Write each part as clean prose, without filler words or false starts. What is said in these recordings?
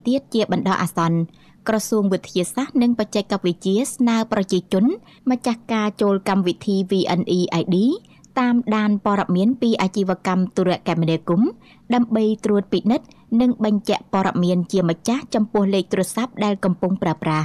ទៀតជាបណ្ដោះអាសន្នក្រសួងវិទ្យាសាស្ត្រនិងបច្ចេកវិទ្យាស្នើប្រជាជនម្ចាស់ការចូលកម្មវិធី VNeID តាមដានព័ត៌មានពីអាជីវកម្មទូរគមនាគមន៍ដើម្បីត្រួតពិនិត្យនិងបញ្ជាក់ព័ត៌មានជាម្ចាស់ចំពោះលេខទូរស័ព្ទដែលកំពុងប្រើប្រាស់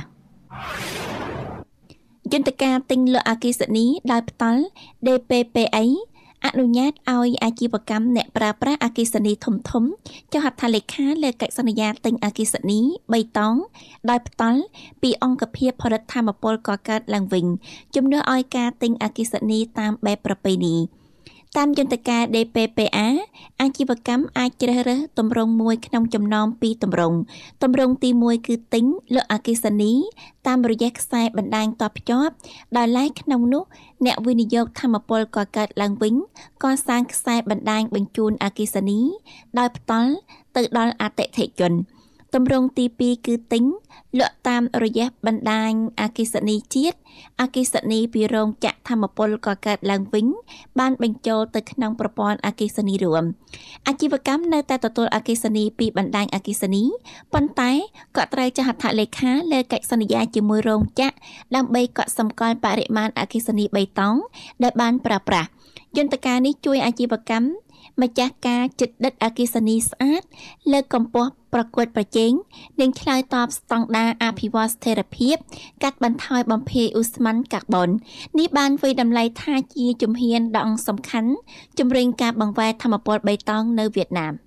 យន្តការទិញលក់អគ្គិសនីដោយផ្ទាល់ DPPA អនុញ្ញាតឲ្យអាជីវកម្មអ្នកប្រើប្រាស់អគ្គិសនីធំៗចុះហត្ថលេខាលើកិច្ចសន្យាទិញអគ្គិសនីបៃតងដោយផ្ទាល់ពីអង្គភាពផលិតថាមពលកកើតឡើងវិញជំនួសឲ្យការទិញអគ្គិសនីតាមបែបប្រពៃណីតាមយន្តការ DPPA អាជីវកម្មអាចជ្រើសរើសទម្រង់មួយក្នុងចំណោមពីរទម្រង់ទី1គឺទិញលក់អគ្គិសនីតាមរយៈខ្សែបណ្ដាញតភ្ជាប់ដោយឡែកក្នុងនោះអ្នកវិនិយោគថាមពលកកើតឡើងវិញកសាងខ្សែបណ្ដាញបញ្ជូនអគ្គិសនីដោយផ្ទាល់ទៅដល់អតិថិជនទម្រង់ទី2គឺទិញលក់តាមរយៈបណ្ដាញអគ្គិសនីជាតិអគ្គិសនីពីរោងចក្រថាមពលកកើតឡើងវិញបានបញ្ចូលទៅក្នុងប្រព័ន្ធអគ្គិសនីរួមអាជីវកម្មនៅតែទទួលអគ្គិសនីពីបណ្ដាញអគ្គិសនីប៉ុន្តែក៏ត្រូវចុះហត្ថលេខាលើកិច្ចសន្យាជាមួយរោងចក្រដើម្បីកត់សម្គាល់បរិមាណអគ្គិសនីបៃតងដែលបានប្រើប្រាស់យន្តការនេះជួយអាជីវកម្មម្ចាស់ការជិតដិតអគ្គិសនីស្អាតលើកកម្ពស់ប្រកួតប្រជែងនិងឆ្លើយតបស្តង់ដារអភិវឌ្ឍស្ថិរភាពកាត់បន្ថយបំភាយឧស្ម័នកាបូននេះបានវាយតម្លៃថាជាជំហានដ៏សំខាន់ជំរុញការបង្វែរថាមពលបៃតងនៅវៀតណាម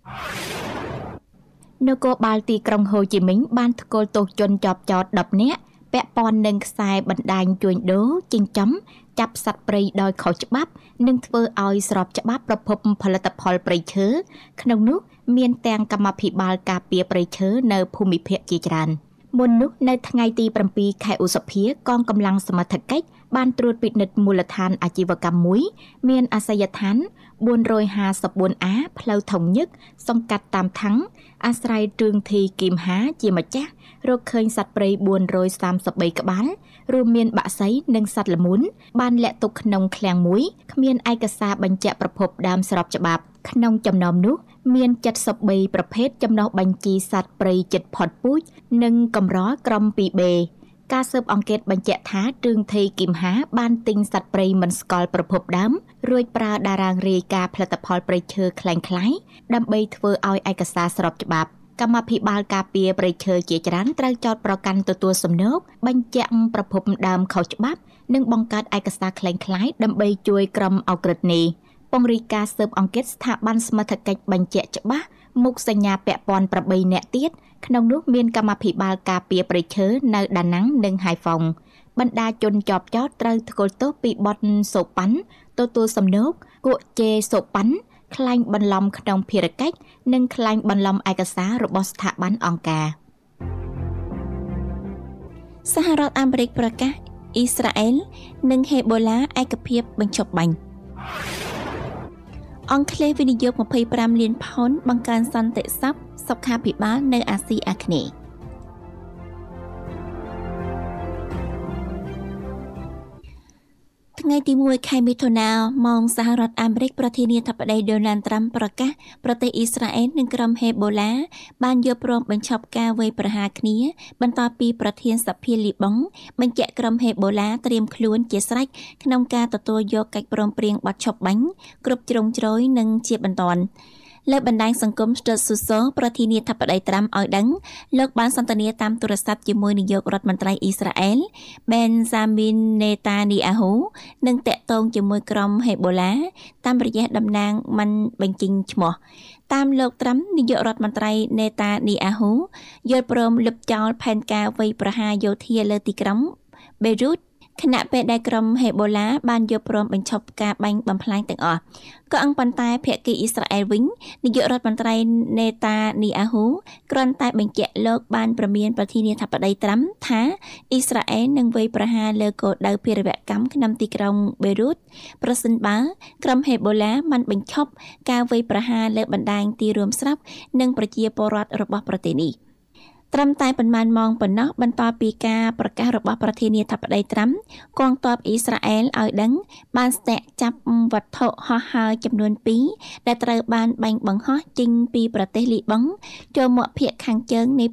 នគរបាលទីក្រុងហូជីមិញបានថ្កោលទោសជនជាប់ចោទ10នាក់ពាក់ព័ន្ធនឹងខ្សែបណ្ដាញជួញដូរចិញ្ចឹមចាប់សត្វព្រៃដោយខុសច្បាប់និងធ្វើឲ្យស្របច្បាប់ប្រភពផលិតផលព្រៃឈើក្នុងនោះមានទាំងកម្មាភិបាលការពារព្រៃឈើនៅភូមិភាគជាច្រើនមុននោះនៅថ្ងៃទី7ខែឧសភាកងកម្លាំងសមត្ថកិច្ចបានត្រួតពិនិត្យមូលដ្ឋានអាជីវកម្មមួយមានអាសយដ្ឋាន 454A ផ្លូវថងញឹកសង្កាត់តាមថងអាស្រ័យទ្រឹងធីគីមហាជាម្ចាស់រកឃើញសត្វព្រៃ433ក្បាលរួមមានបក្សីនិងសត្វល្មូនបានលាក់ទុកក្នុងឃ្លាំងមួយគ្មានឯកសារបញ្ជាក់ប្រភពដើមស្របច្បាប់ក្នុងចំណោមនោះមាន73ប្រភេទចំណុះបញ្ជីសត្វព្រៃជិតផុតពូជនិងកម្រក្រំ 2B ការស៊ើបអង្កេតបញ្ជាក់ថាទ្រឹងធីគីមហាបានទិញសត្វព្រៃមិនស្គាល់ប្រភពដើមរួចប្រើតារាងរាយការណ៍ផលិតផលព្រៃឈើคล้ายៗដើម្បីធ្វើឲ្យឯកសារស្របច្បាប់កម្មាភិបាលការពារព្រៃឈើជាច្រើនត្រូវចោទប្រកាន់ទទួលសំណូកបញ្ជាក់ប្រភពដើមខុសច្បាប់និងបង្កើតឯកសារคล้ายៗដើម្បីជួយក្រុមអក្រិតនេះពង្រីកការស៊ើបអង្កេតស្ថាប័នសមត្ថកិច្ចបញ្ជាក់ច្បាស់មុខសញ្ញាពាក់ព័ន្ធ8នាក់ទៀតក្នុងនោះមានកម្មាភិបាលការពារព្រៃឈើនៅដាណាំងនិងហៃហ្វុងបណ្ដាជនជាប់ចោទត្រូវថ្កោលទោសពីបទសូប៉ាន់ទទួលសំណូកគួកជេរសូប៉ាន់ក្លែងបន្លំក្នុងភារកិច្ចនិងក្លែងបន្លំឯកសាររបស់ស្ថាប័នអង្គការសហរដ្ឋអាមេរិកប្រកាសអ៊ីស្រាអែលនិងហេបូឡាឯកភាពបញ្ចុះបាញ់អង្គក្លេសវិនិយោគ25លានផោនបង្កើនសន្តិសុខាភិបាលនៅអាស៊ីអាគ្នេយ៍ថ្ងៃទី1ខែមិថុនាម៉ោងសហរដ្ឋអាមេរិកប្រធានាធិបតីដូណាល់ត្រាំប្រកាសប្រទេសអ៊ីស្រាអែលនិងក្រុមហេបូឡាបានយល់ព្រមបញ្ឈប់ការវាយប្រហារគ្នាបន្ទាប់ពីប្រធានសភាលីបង់បញ្ជាក់ក្រុមហេបូឡាត្រៀមខ្លួនជាស្រេចក្នុងការទទួលយកកិច្ចព្រមព្រៀងបទឈប់បាញ់គ្រប់ជ្រុងជ្រោយនិងជាបន្ទាន់លើបណ្ដាញសង្គម Truth Social ប្រធានាធិបតីត្រាំឲ្យដឹងលោកបានសន្ទនាតាមទូរស័ព្ទជាមួយនាយករដ្ឋមន្ត្រីអ៊ីស្រាអែល Benjamin Netanyahu និងតាក់ទងជាមួយក្រុមហេបូឡាតាមរយៈតំណាងមិនបញ្ចេញឈ្មោះតាមលោកត្រាំនាយករដ្ឋមន្ត្រី Netanyahu យល់ព្រមលុបចោលផែនការវាយប្រហារយោធាលើទីក្រុង Beirutខណៈពេលដែលក្រុមហេបូឡាបានយល់ព្រមបញ្ឈប់ការបាញ់បំផ្លាញទាំងអស់ក៏ប៉ុន្តែភាគីអ៊ីស្រាអែលវិញនាយករដ្ឋមន្ត្រីនេតានីអាហ៊ូគ្រាន់តែបញ្ជាក់លោកបានព្រមានប្រធានាធិបតីត្រាំថាអ៊ីស្រាអែលនឹងវាយប្រហារលើគោលដៅភារវកម្មក្នុងទីក្រុងបេរុតប្រសិនបើក្រុមហេបូឡាមិនបញ្ឈប់ការវាយប្រហារលើបណ្ដាញទីរួមស្រាប់និងប្រជាពលរដ្ឋរបស់ប្រទេសនេះត្រឹមតែប៉ុន្មានម៉ោងប៉ុណ្ណោះបន្ទាប់ពីការប្រកាសរបស់ប្រធានាធិបតីត្រាំកងទ័ពអ៊ីស្រាអែលឲ្យដឹងបានស្ទាក់ចាប់វត្ថុហោះហើរចំនួន2ដែលត្រូវបានបាញ់បង្ហោះចេញពីប្រទេសលីបង់ចូលមកភាគខាងជើងនៃ